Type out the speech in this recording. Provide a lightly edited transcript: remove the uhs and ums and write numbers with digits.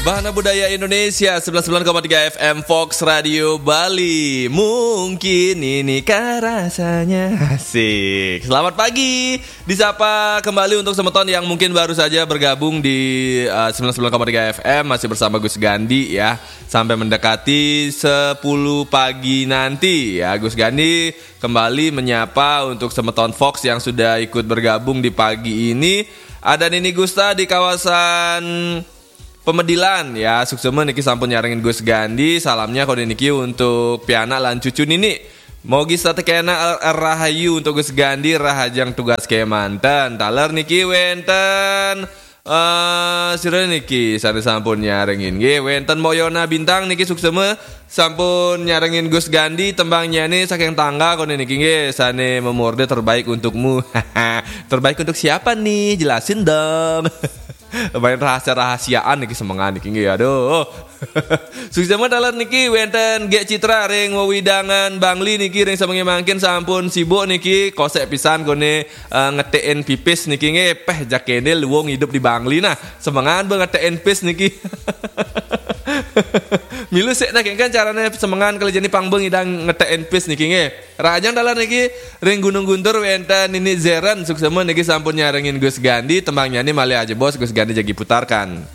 Bahana Budaya Indonesia 99,3 FM Fox Radio Bali. Mungkin inikah rasanya. Asik. Selamat pagi. Disapa kembali untuk semeton yang mungkin baru saja bergabung di 99,3 FM. Masih bersama Gus Gandhi ya. Sampai mendekati 10 pagi nanti ya. Gus Gandhi kembali menyapa untuk semeton Fox yang sudah ikut bergabung di pagi ini. Ada Nini Gusta di kawasan Pemedilan ya, suksema niki sampun nyaringin Gus Gandhi. Salamnya kode niki untuk piana lan cucu Nini. Mogi satekena rahayu untuk Gus Gandhi rahajang tugas ke manten. Taler niki wenten sira niki sane sampun nyaringin nggih wenten Moyona Bintang niki suksema sampun nyaringin Gus Gandhi tembangnya ini saking tangga kode niki nggih sane memorde terbaik untukmu. Terbaik untuk siapa nih? Jelasin dong. Banyak rahasia-rahasiaan niki semengan niki nggih aduh. Sukses dalan niki wenten G Citra ring wewidangan Bangli niki ring samengke mangkin sampun sibuk niki kosek pisan kone ngetein pipis niki nggih peh jakene luwung hidup di Bangli nah semengan ngetein pis niki. Milu sik nak kan carane semengan kalau jeni pangbeng idang ngetein pis niki nggih. Rajang dalan niki ring Gunung Guntur wenten Nini Zeran suksema niki sampun nyaringin Gus Gandhi tembang nyanyi malih aja bos Gus Gandhi jagi putarkan.